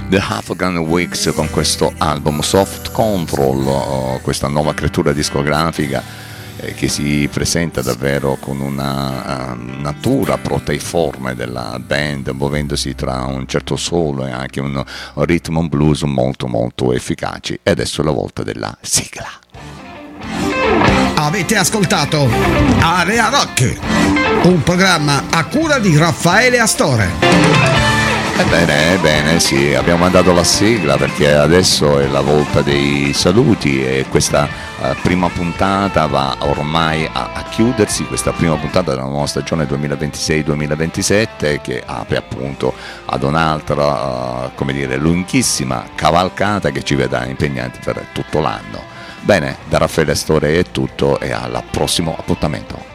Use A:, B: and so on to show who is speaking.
A: The Afghan Wigs con questo album Soft Control, questa nuova creatura discografica che si presenta davvero con una natura proteiforme della band, muovendosi tra un certo solo e anche un rhythm and blues molto molto efficaci. E adesso è la volta della sigla.
B: Avete ascoltato Area Rock, un programma a cura di Raffaele Astore.
A: Ebbene, sì, abbiamo mandato la sigla perché adesso è la volta dei saluti e questa prima puntata va ormai a chiudersi, questa prima puntata della nuova stagione 2026-2027 che apre appunto ad un'altra, lunghissima cavalcata che ci vedrà impegnati per tutto l'anno. Bene, da Raffaele Astore è tutto e al prossimo appuntamento.